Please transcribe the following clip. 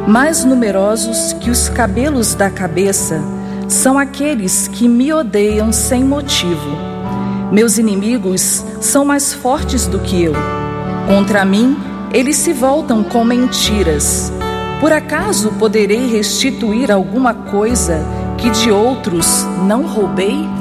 Mais numerosos que os cabelos da cabeça são aqueles que me odeiam sem motivo. Meus inimigos são mais fortes do que eu. Contra mim, eles se voltam com mentiras. Por acaso poderei restituir alguma coisa que de outros não roubei?